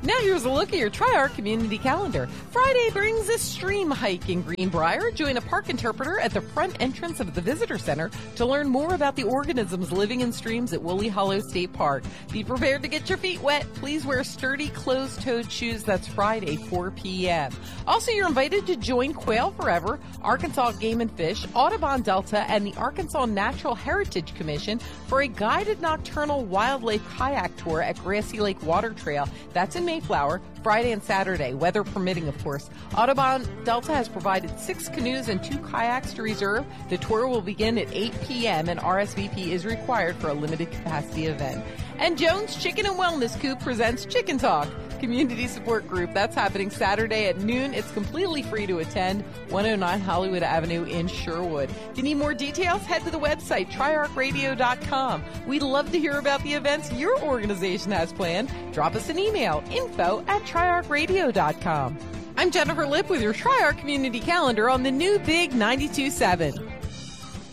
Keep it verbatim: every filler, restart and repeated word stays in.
Now here's a look at your Tri-Arc community calendar. Friday brings a stream hike in Greenbrier. Join a park interpreter at the front entrance of the visitor center to learn more about the organisms living in streams at Woolly Hollow State Park. Be prepared to get your feet wet. Please wear sturdy closed-toed shoes. That's Friday, four p.m. Also, you're invited to join Quail Forever, Arkansas Game and Fish, Audubon Delta, and the Arkansas Natural Heritage Commission for a guided nocturnal wildlife kayak tour at Grassy Lake Water Trail. That's in Mayflower, Friday and Saturday, weather permitting, of course. Audubon Delta has provided six canoes and two kayaks to reserve. The tour will begin at eight p.m. and R S V P is required for a limited capacity event. And Jones Chicken and Wellness Coop presents Chicken Talk, community support group. That's happening Saturday at noon. It's completely free to attend, one oh nine Hollywood Avenue in Sherwood. If you need more details, head to the website, tri arc radio dot com. We'd love to hear about the events your organization has planned. Drop us an email, info at tri arc radio dot com. I'm Jennifer Lipp with your Tri-Arc community calendar on the new Big ninety-two point seven.